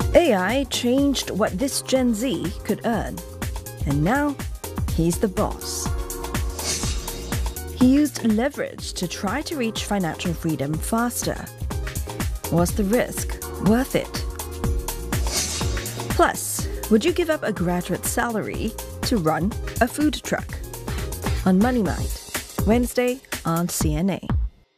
AI changed what this Gen Z could earn. And now, he's the boss. He used leverage to try to reach financial freedom faster. Was the risk worth it? Plus, would you give up a graduate salary to run a food truck? On Money Mind, Wednesday on CNA.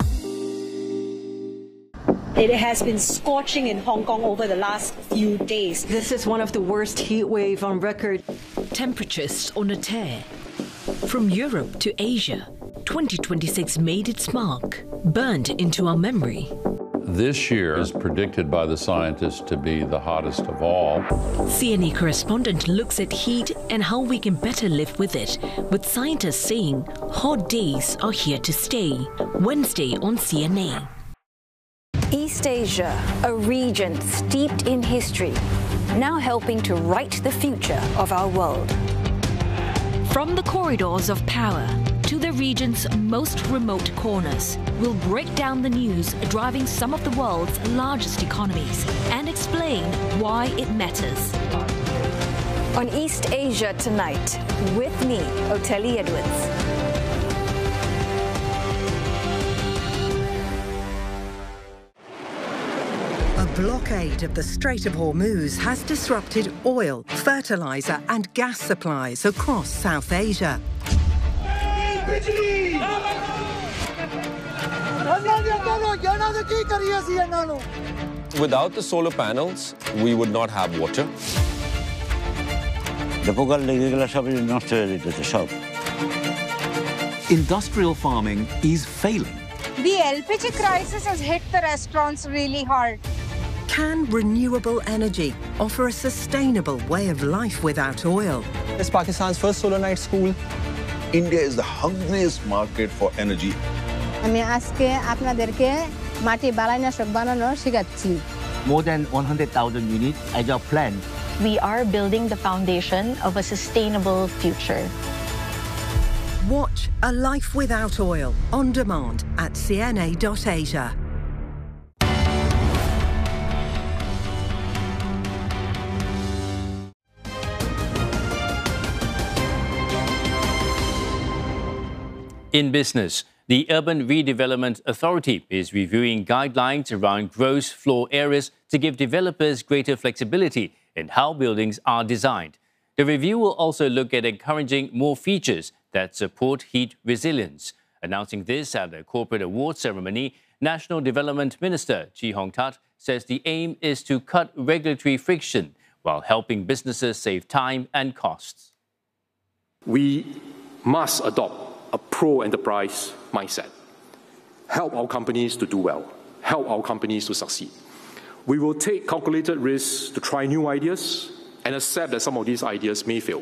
It has been scorching in Hong Kong over the last few days. This is one of the worst heat waves on record. Temperatures on a tear. From Europe to Asia, 2026 made its mark, burned into our memory. This year is predicted by the scientists to be the hottest of all. CNA correspondent looks at heat and how we can better live with it, with scientists saying hot days are here to stay. Wednesday on CNA. East Asia, a region steeped in history, now helping to write the future of our world. From the corridors of power to the region's most remote corners, we'll break down the news driving some of the world's largest economies and explain why it matters. On East Asia Tonight, with me, Oteli Edwards. A blockade of the Strait of Hormuz has disrupted oil, fertilizer and gas supplies across South Asia. Without the solar panels, we would not have water. Industrial farming is failing. The LPG crisis has hit the restaurants really hard. Can renewable energy offer a sustainable way of life without oil? It's Pakistan's first solar night school. India is the hungriest market for energy. More than 100,000 units as our plan. We are building the foundation of a sustainable future. Watch A Life Without Oil on demand at cna.asia. In business, the Urban Redevelopment Authority is reviewing guidelines around gross floor areas to give developers greater flexibility in how buildings are designed. The review will also look at encouraging more features that support heat resilience. Announcing this at the corporate awards ceremony, National Development Minister Chee Hong Tat says the aim is to cut regulatory friction while helping businesses save time and costs. We must adopt a pro-enterprise mindset. Help our companies to do well. Help our companies to succeed. We will take calculated risks to try new ideas and accept that some of these ideas may fail.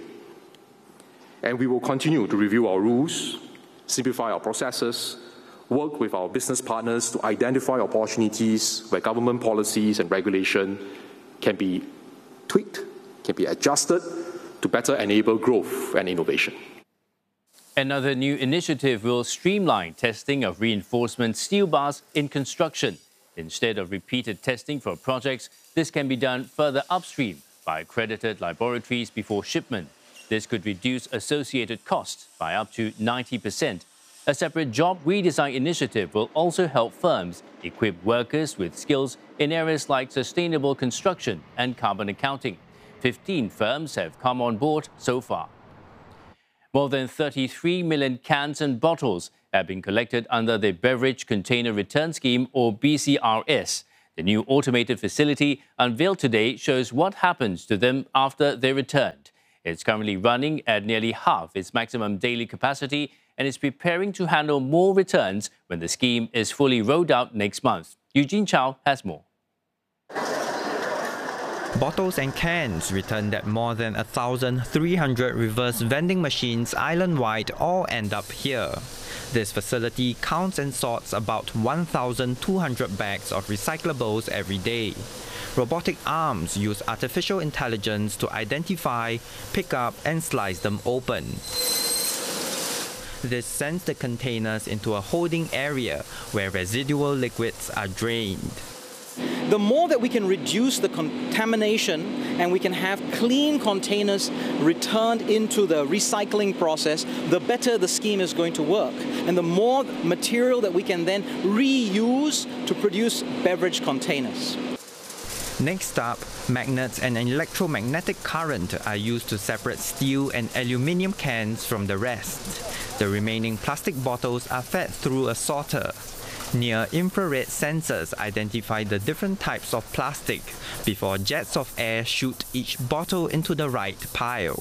And we will continue to review our rules, simplify our processes, work with our business partners to identify opportunities where government policies and regulation can be tweaked, can be adjusted to better enable growth and innovation. Another new initiative will streamline testing of reinforcement steel bars in construction. Instead of repeated testing for projects, this can be done further upstream by accredited laboratories before shipment. This could reduce associated costs by up to 90%. A separate job redesign initiative will also help firms equip workers with skills in areas like sustainable construction and carbon accounting. 15 firms have come on board so far. More than 33 million cans and bottles have been collected under the Beverage Container Return Scheme, or BCRS. The new automated facility unveiled today shows what happens to them after they're returned. It's currently running at nearly half its maximum daily capacity and is preparing to handle more returns when the scheme is fully rolled out next month. Eugene Chow has more. Bottles and cans returned at more than 1,300 reverse vending machines island-wide all end up here. This facility counts and sorts about 1,200 bags of recyclables every day. Robotic arms use artificial intelligence to identify, pick up and slice them open. This sends the containers into a holding area where residual liquids are drained. The more that we can reduce the contamination and we can have clean containers returned into the recycling process, the better the scheme is going to work. And the more material that we can then reuse to produce beverage containers. Next up, magnets and electromagnetic current are used to separate steel and aluminium cans from the rest. The remaining plastic bottles are fed through a sorter. Near-infrared sensors identify the different types of plastic before jets of air shoot each bottle into the right pile.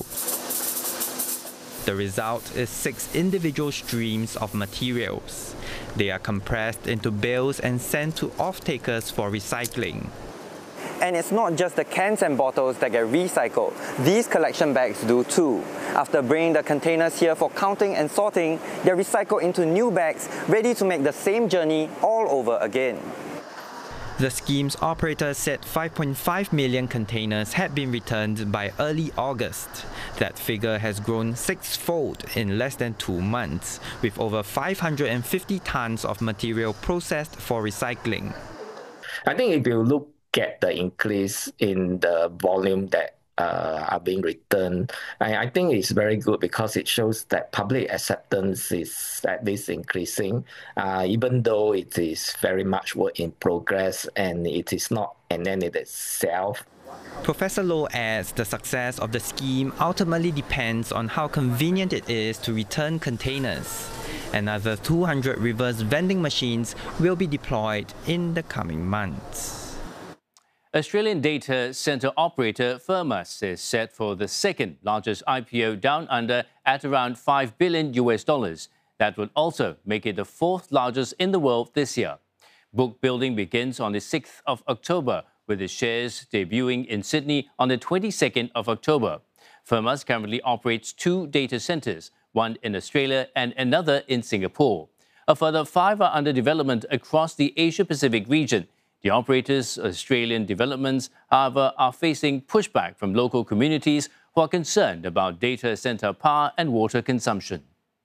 The result is 6 individual streams of materials. They are compressed into bales and sent to off-takers for recycling. And it's not just the cans and bottles that get recycled. These collection bags do too. After bringing the containers here for counting and sorting, they're recycled into new bags, ready to make the same journey all over again. The scheme's operator said 5.5 million containers had been returned by early August. That figure has grown 6-fold in less than 2 months, with over 550 tons of material processed for recycling. I think if you look at the increase in the volume that are being returned, I think it's very good because it shows that public acceptance is at least increasing, even though it is very much work in progress and it is not an end in itself. Professor Loh adds the success of the scheme ultimately depends on how convenient it is to return containers. Another 200 reverse vending machines will be deployed in the coming months. Australian data centre operator Firmus is set for the second largest IPO down under at around $5 billion. That would also make it the 4th largest in the world this year. Book building begins on the 6th of October, with the shares debuting in Sydney on the 22nd of October. Firmus currently operates 2 data centres, one in Australia and another in Singapore. A further 5 are under development across the Asia-Pacific region. The operator's Australian developments, however, are facing pushback from local communities who are concerned about data centre power and water consumption.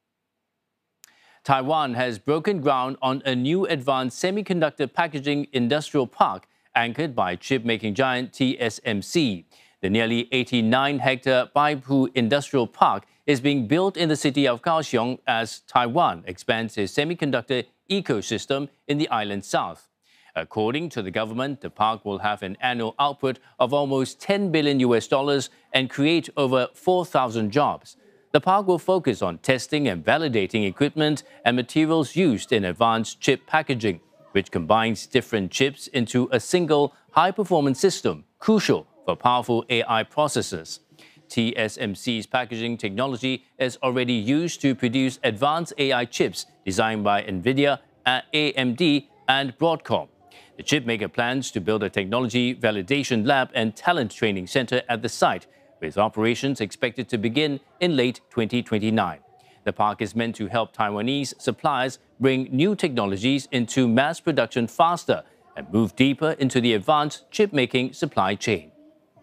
Taiwan has broken ground on a new advanced semiconductor packaging industrial park anchored by chip-making giant TSMC. The nearly 89-hectare Baipu Industrial Park is being built in the city of Kaohsiung as Taiwan expands its semiconductor ecosystem in the island's south. According to the government, the park will have an annual output of almost $10 billion and create over 4,000 jobs. The park will focus on testing and validating equipment and materials used in advanced chip packaging, which combines different chips into a single high-performance system, crucial for powerful AI processors. TSMC's packaging technology is already used to produce advanced AI chips designed by NVIDIA, AMD, and Broadcom. The chipmaker plans to build a technology validation lab and talent training center at the site, with operations expected to begin in late 2029. The park is meant to help Taiwanese suppliers bring new technologies into mass production faster and move deeper into the advanced chip-making supply chain.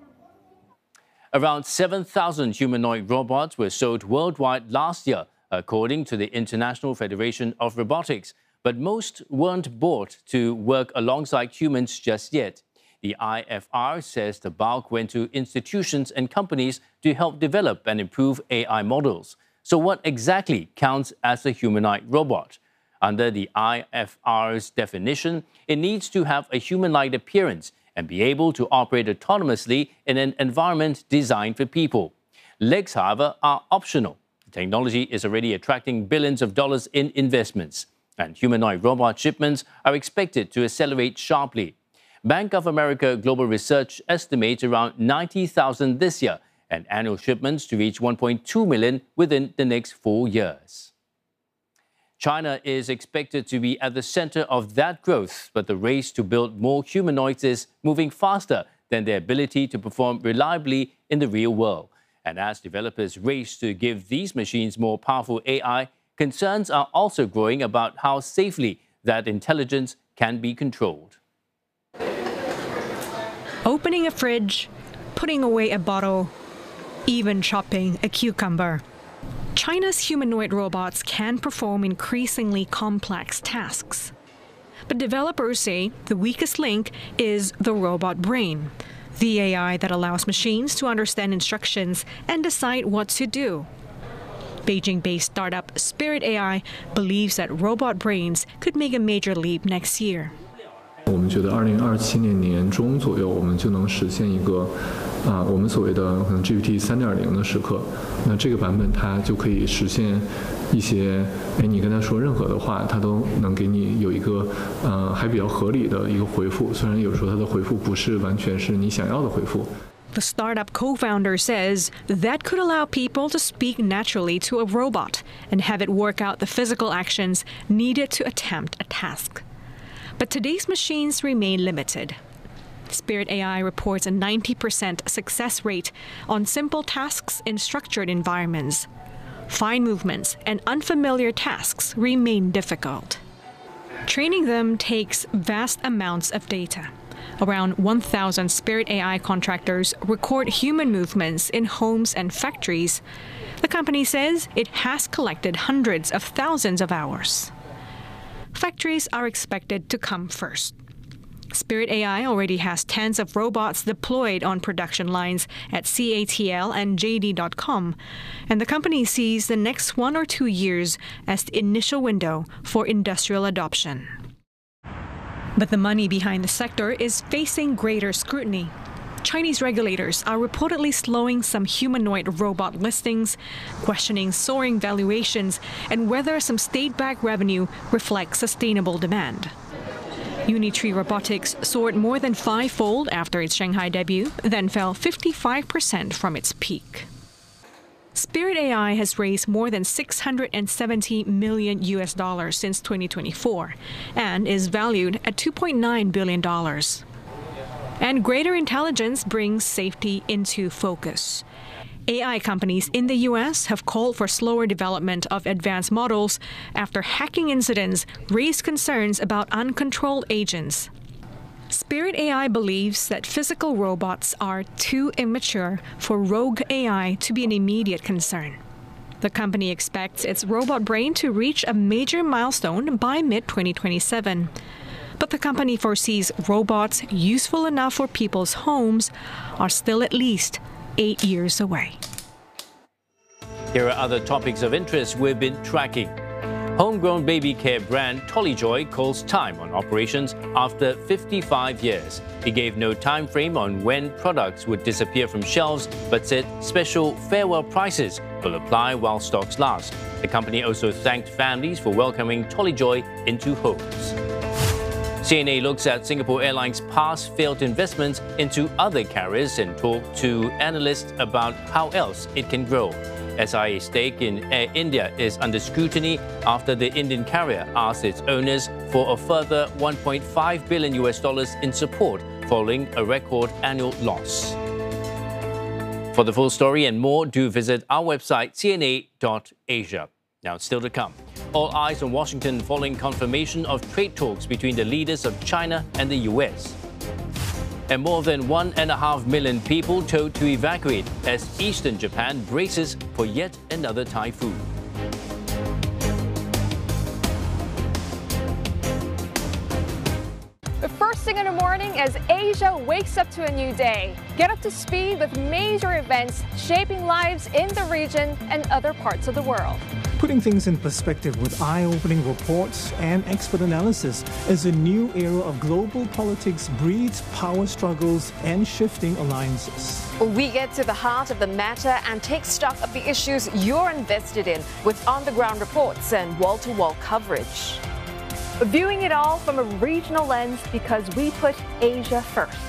Around 7,000 humanoid robots were sold worldwide last year, according to the International Federation of Robotics, but most weren't bought to work alongside humans just yet. The IFR says the bulk went to institutions and companies to help develop and improve AI models. So what exactly counts as a humanoid robot? Under the IFR's definition, it needs to have a human-like appearance and be able to operate autonomously in an environment designed for people. Legs, however, are optional. The technology is already attracting billions of dollars in investments, and humanoid robot shipments are expected to accelerate sharply. Bank of America Global Research estimates around 90,000 this year, and annual shipments to reach 1.2 million within the next 4 years. China is expected to be at the center of that growth, but the race to build more humanoids is moving faster than their ability to perform reliably in the real world. And as developers race to give these machines more powerful AI, concerns are also growing about how safely that intelligence can be controlled. Opening a fridge, putting away a bottle, even chopping a cucumber. China's humanoid robots can perform increasingly complex tasks. But developers say the weakest link is the robot brain, the AI that allows machines to understand instructions and decide what to do. Beijing-based startup Spirit AI believes that robot brains could make a major leap next year. 我们觉得2027年年中左右，我们就能实现一个我们所谓的可能 GPT 3.0的时刻。那这个版本它就可以实现一些，你跟它说任何的话，它都能给你有一个还比较合理的一个回复。虽然有时候它的回复不是完全是你想要的回复。 The startup co-founder says that could allow people to speak naturally to a robot and have it work out the physical actions needed to attempt a task. But today's machines remain limited. Spirit AI reports a 90% success rate on simple tasks in structured environments. Fine movements and unfamiliar tasks remain difficult. Training them takes vast amounts of data. Around 1,000 Spirit AI contractors record human movements in homes and factories. The company says it has collected hundreds of thousands of hours. Factories are expected to come first. Spirit AI already has tens of robots deployed on production lines at CATL and JD.com, and the company sees the next 1 or 2 years as the initial window for industrial adoption. But the money behind the sector is facing greater scrutiny. Chinese regulators are reportedly slowing some humanoid robot listings, questioning soaring valuations, and whether some state-backed revenue reflects sustainable demand. Unitree Robotics soared more than 5-fold after its Shanghai debut, then fell 55% from its peak. Spirit AI has raised more than $670 million since 2024 and is valued at $2.9 billion. And greater intelligence brings safety into focus. AI companies in the U.S. have called for slower development of advanced models after hacking incidents raised concerns about uncontrolled agents. Spirit AI believes that physical robots are too immature for rogue AI to be an immediate concern. The company expects its robot brain to reach a major milestone by mid-2027. But the company foresees robots useful enough for people's homes are still at least 8 years away. Here are other topics of interest we've been tracking. Homegrown baby care brand Tolleyjoy calls time on operations after 55 years. He gave no time frame on when products would disappear from shelves, but said special farewell prices will apply while stocks last. The company also thanked families for welcoming Tolleyjoy into homes. CNA looks at Singapore Airlines' past failed investments into other carriers and talked to analysts about how else it can grow. SIA's stake in Air India is under scrutiny after the Indian carrier asked its owners for a further $1.5 billion in support following a record annual loss. For the full story and more, do visit our website cna.asia. Now, still to come. All eyes on Washington following confirmation of trade talks between the leaders of China and the US. And more than 1.5 million people told to evacuate as eastern Japan braces for yet another typhoon. The first thing in the morning as Asia wakes up to a new day. Get up to speed with major events shaping lives in the region and other parts of the world. Putting things in perspective with eye-opening reports and expert analysis as a new era of global politics breeds power struggles and shifting alliances. We get to the heart of the matter and take stock of the issues you're invested in with on-the-ground reports and wall-to-wall coverage. Viewing it all from a regional lens because we put Asia first.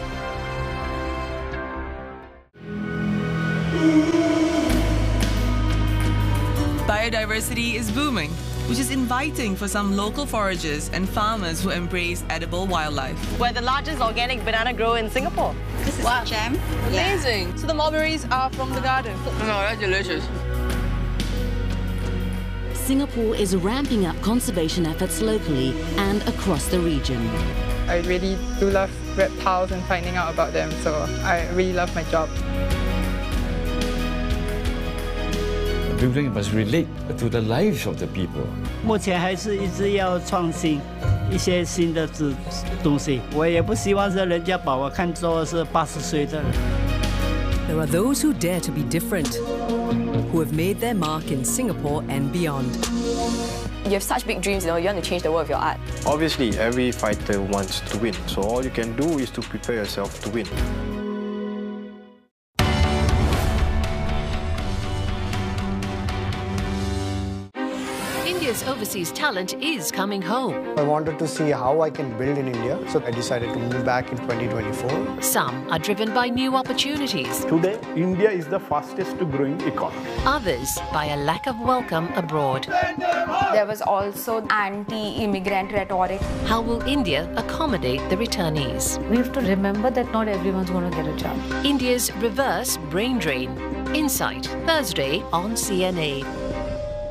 Biodiversity is booming, which is inviting for some local foragers and farmers who embrace edible wildlife. We're the largest organic banana grower in Singapore. This is a jam. Amazing. Yeah. So the mulberries are from the garden. No, that's delicious. Singapore is ramping up conservation efforts locally and across the region. I really do love reptiles and finding out about them, so I really love my job. building must relate to the lives of the people. 目前还是一直要创新一些新的东西，我也不希望是人家把我看作是80岁的人。 There are those who dare to be different, who have made their mark in Singapore and beyond. You have such big dreams, you want to change the world with your art. Obviously, every fighter wants to win, so all you can do is to prepare yourself to win. India's overseas talent is coming home. I wanted to see how I can build in India, so I decided to move back in 2024. Some are driven by new opportunities. Today, India is the fastest growing economy. Others by a lack of welcome abroad. There was also anti-immigrant rhetoric. How will India accommodate the returnees? We have to remember that not everyone's going to get a job. India's reverse brain drain. Insight, Thursday on CNA.